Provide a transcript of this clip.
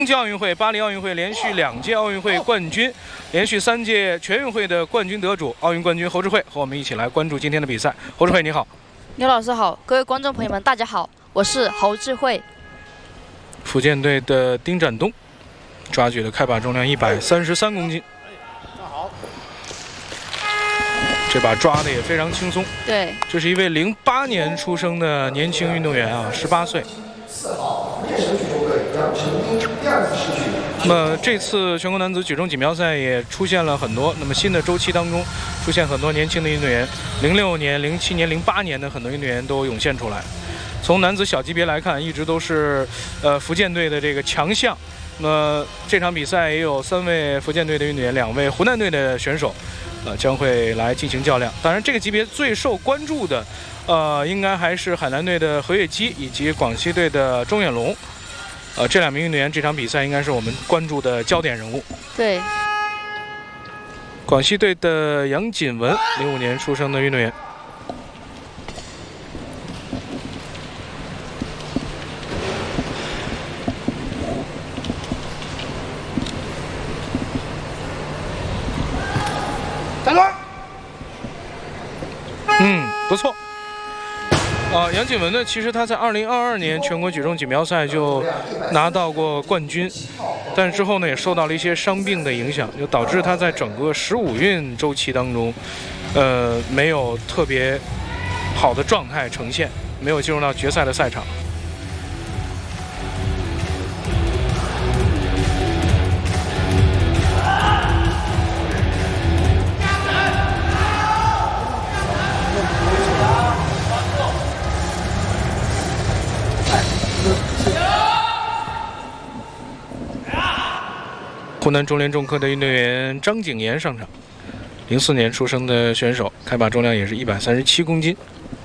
东京奥运会、巴黎奥运会连续2届奥运会冠军，连续3届全运会的冠军得主，奥运冠军侯智慧和我们一起来关注今天的比赛。侯智慧，你好。 牛老师好，各位观众朋友们，大家好，我是侯智慧。 福建队的丁展东抓举的开把重量133公斤，这把抓的也非常轻松。 对， 这是一位08年出生的年轻运动员啊，18岁。那么这次全国男子举重锦标赛也出现了很多，那么新的周期当中出现很多年轻的运动员，06年、07年、08年的很多运动员都涌现出来。从男子小级别来看，一直都是福建队的这个强项。那么这场比赛也有3位福建队的运动员，2位湖南队的选手，将会来进行较量。当然，这个级别最受关注的，应该还是海南队的何跃基以及广西队的钟远龙。这2名运动员这场比赛应该是我们关注的焦点人物。 对， 广西队的杨锦文，05年出生的运动员。站住！不错。杨锦文呢，其实他在2022年全国举重锦标赛就拿到过冠军，但之后呢也受到了一些伤病的影响，就导致他在整个15运周期当中，没有特别好的状态呈现，没有进入到决赛的赛场。湖南中联重科的运动员张景言上场，04年出生的选手，开把重量也是137公斤。